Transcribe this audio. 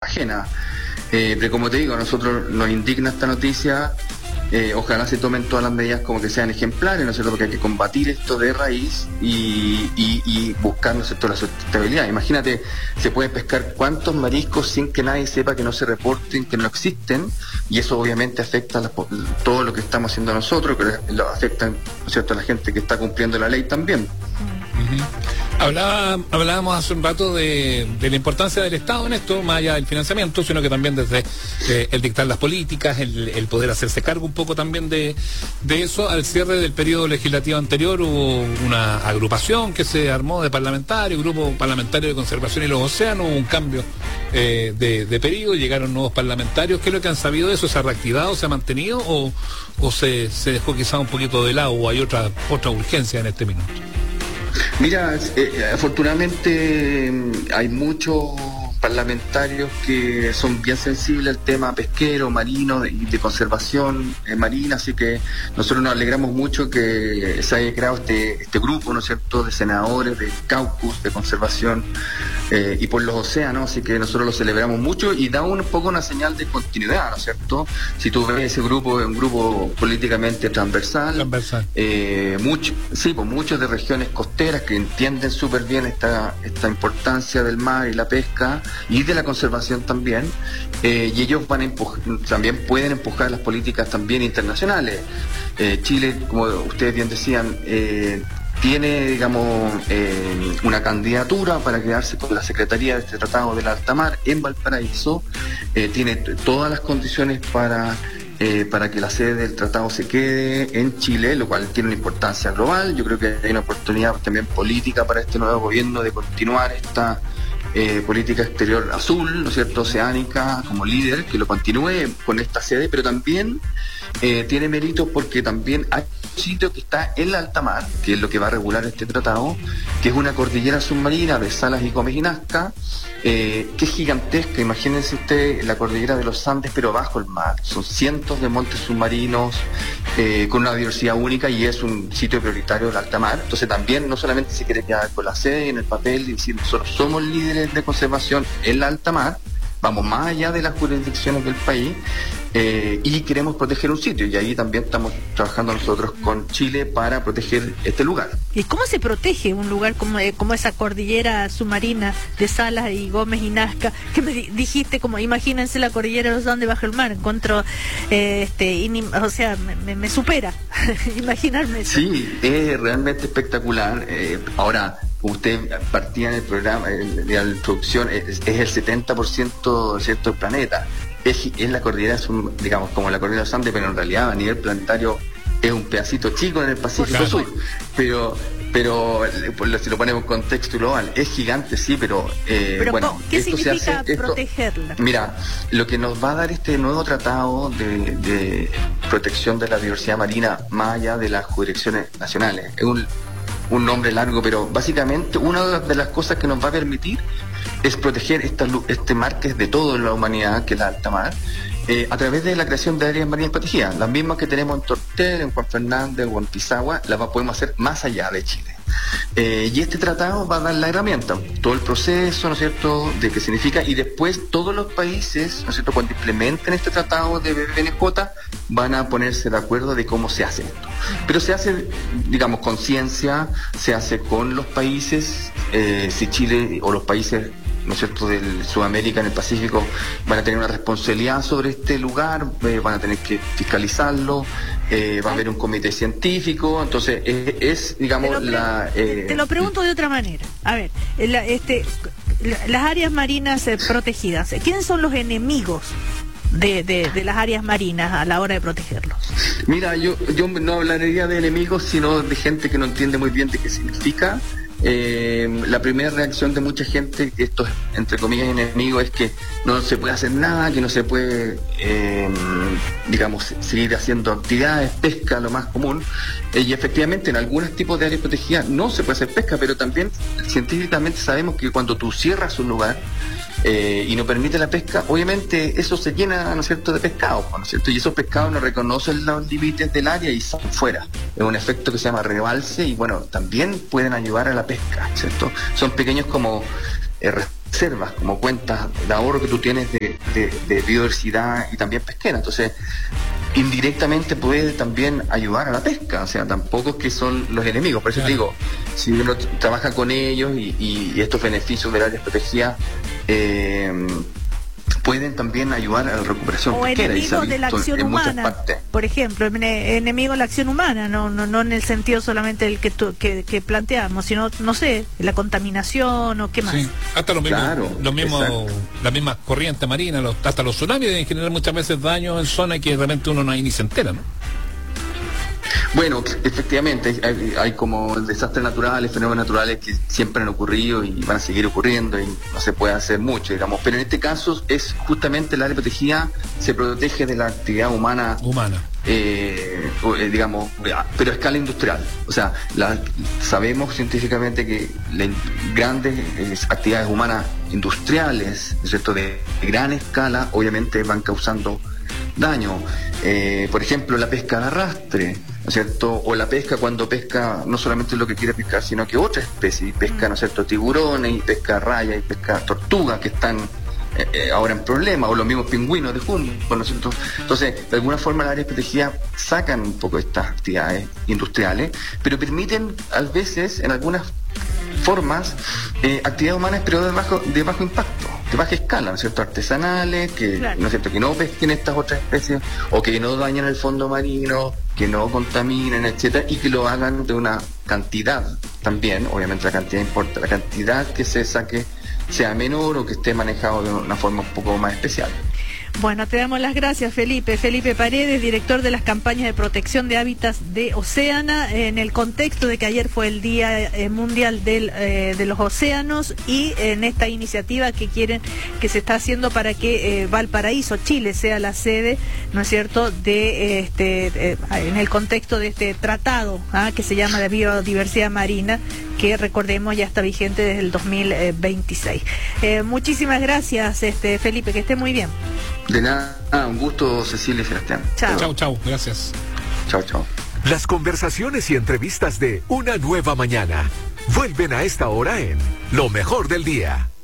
ajena. Pero como te digo, a nosotros nos indigna esta noticia. Ojalá se tomen todas las medidas como que sean ejemplares, ¿no es cierto? Porque hay que combatir esto de raíz y buscar, ¿no es cierto?, la sustentabilidad. Imagínate, se puede pescar cuántos mariscos sin que nadie sepa, que no se reporten, que no existen, y eso obviamente afecta todo lo que estamos haciendo nosotros, que lo afecta, ¿no es cierto?, a la gente que está cumpliendo la ley también. Hablábamos hace un rato de la importancia del Estado en esto, más allá del financiamiento, sino que también desde el dictar las políticas, el poder hacerse cargo un poco también de eso. Al cierre del periodo legislativo anterior hubo una agrupación que se armó de parlamentarios, Grupo Parlamentario de Conservación y los Océanos, hubo un cambio de periodo, llegaron nuevos parlamentarios. ¿Qué es lo que han sabido de eso? ¿Se ha reactivado, se ha mantenido o se dejó quizá un poquito de lado, o hay otra urgencia en este minuto? Mira, afortunadamente hay muchos parlamentarios que son bien sensibles al tema pesquero, marino y de conservación marina, así que nosotros nos alegramos mucho que se haya creado este grupo, ¿no es cierto?, de senadores, de caucus, de conservación y por los océanos, así que nosotros lo celebramos mucho y da un poco una señal de continuidad, ¿no es cierto? Si tú ves ese grupo, es un grupo políticamente transversal. Muchos de regiones costeras que entienden súper bien esta importancia del mar y la pesca y de la conservación también, y ellos también pueden empujar las políticas también internacionales. Chile, como ustedes bien decían, tiene, digamos, una candidatura para quedarse con la Secretaría de este Tratado del Alta Mar en Valparaíso. Tiene todas las condiciones para que la sede del tratado se quede en Chile, lo cual tiene una importancia global. Yo creo que hay una oportunidad también política para este nuevo gobierno de continuar esta política exterior azul, ¿no es cierto?, oceánica, como líder, que lo continúe con esta sede, pero también tiene mérito porque también hay un sitio que está en la alta mar, que es lo que va a regular este tratado, que es una cordillera submarina de Salas y Gómez y Nazca, que es gigantesca. Imagínense ustedes la cordillera de los Andes, pero bajo el mar. Son cientos de montes submarinos con una diversidad única, y es un sitio prioritario de la alta mar. Entonces también no solamente se quiere quedar con la sede en el papel y decir nosotros somos líderes de conservación en la alta mar, vamos más allá de las jurisdicciones del país, y queremos proteger un sitio, y ahí también estamos trabajando nosotros con Chile para proteger este lugar. ¿Y cómo se protege un lugar como esa cordillera submarina de Salas y Gómez y Nazca? Que me dijiste, como imagínense la cordillera de los Andes bajo el mar, encuentro, o sea, me supera imaginarme eso. Sí, es realmente espectacular. Ahora, usted partía en el programa, de la introducción, es el 70%, ¿cierto?, del planeta. Es la cordillera, digamos, como la cordillera de los Andes, pero en realidad a nivel planetario es un pedacito chico en el Pacífico Sur. Pero si lo ponemos en contexto global, es gigante, sí, pero bueno, ¿qué significa protegerla? Mira, lo que nos va a dar este nuevo tratado de protección de la diversidad marina, más allá de las jurisdicciones nacionales, es un nombre largo, pero básicamente una de las cosas que nos va a permitir es proteger este mar, que es de toda la humanidad, que es la alta mar, a través de la creación de áreas marinas protegidas, las mismas que tenemos en Tortel, en Juan Fernández o en Pisagua, las podemos hacer más allá de Chile. Y este tratado va a dar la herramienta, todo el proceso, ¿no es cierto?, de qué significa, y después todos los países, ¿no es cierto?, cuando implementen este tratado de BBNJ, van a ponerse de acuerdo de cómo se hace esto. Pero se hace, digamos, con ciencia, se hace con los países, si Chile o los países, ¿no es cierto?, del Sudamérica, en el Pacífico, van a tener una responsabilidad sobre este lugar, van a tener que fiscalizarlo, va a haber un comité científico, entonces es digamos, te lo pregunto de otra manera. A ver, las áreas marinas protegidas, ¿quiénes son los enemigos de las áreas marinas a la hora de protegerlos? Mira, yo no hablaría de enemigos, sino de gente que no entiende muy bien de qué significa. La primera reacción de mucha gente, estos entre comillas enemigos, es que no se puede hacer nada, que no se puede digamos, seguir haciendo actividades, pesca, lo más común, y efectivamente en algunos tipos de áreas protegidas no se puede hacer pesca, pero también científicamente sabemos que cuando tú cierras un lugar y no permite la pesca, obviamente eso se llena, ¿no es cierto?, de pescado, ¿no es cierto?, y esos pescados no reconocen los límites del área y salen fuera. Es un efecto que se llama rebalse, y bueno, también pueden ayudar a la pesca, ¿cierto? Son pequeños como reservas, como cuentas de ahorro que tú tienes de biodiversidad y también pesquera. Entonces, indirectamente puede también ayudar a la pesca, o sea, tampoco es que son los enemigos. Por eso te digo, si uno trabaja con ellos y estos beneficios del área protegida pueden también ayudar a la recuperación o pesquera. Enemigos de la acción humana, por ejemplo, enemigo de la acción humana, no en el sentido solamente el que planteamos, sino, no sé, la contaminación o qué más. Sí, hasta las mismas corrientes marinas, hasta los tsunamis deben generar muchas veces daños en zonas que realmente uno ni se entera, ¿no? Bueno, efectivamente, hay como desastres naturales, fenómenos naturales que siempre han ocurrido y van a seguir ocurriendo y no se puede hacer mucho, digamos. Pero en este caso es justamente el área protegida, se protege de la actividad humana. Digamos, pero a escala industrial. O sea, sabemos científicamente que grandes actividades humanas industriales, ¿cierto?, de gran escala, obviamente van causando daño. Por ejemplo, la pesca de arrastre, ¿no es cierto? O la pesca cuando pesca no solamente lo que quiere pescar, sino que otra especie, y pesca, ¿no es cierto?, tiburones, y pesca raya, y pesca tortugas, que están ahora en problemas, o los mismos pingüinos de Humboldt, ¿no es cierto? Entonces, de alguna forma las áreas protegidas sacan un poco estas actividades industriales, pero permiten, a veces, en algunas formas, actividades humanas, pero de bajo impacto, de baja escala, ¿no es cierto?, artesanales, que, claro, ¿no es cierto?, que no pesquen estas otras especies, o que no dañen el fondo marino, que no contaminen, etcétera, y que lo hagan de una cantidad también, obviamente la cantidad importa, la cantidad que se saque sea menor o que esté manejado de una forma un poco más especial. Bueno, te damos las gracias, Felipe. Felipe Paredes, director de las campañas de protección de hábitats de Oceana, en el contexto de que ayer fue el Día Mundial de los Océanos, y en esta iniciativa que se está haciendo para que Valparaíso, Chile, sea la sede, ¿no es cierto?, en el contexto de este tratado que se llama de biodiversidad marina, que recordemos ya está vigente desde el 2026. Muchísimas gracias, Felipe, que esté muy bien. De nada, un gusto, Cecilia y Sebastián. Chao, gracias. Chao. Las conversaciones y entrevistas de Una Nueva Mañana vuelven a esta hora en Lo Mejor del Día.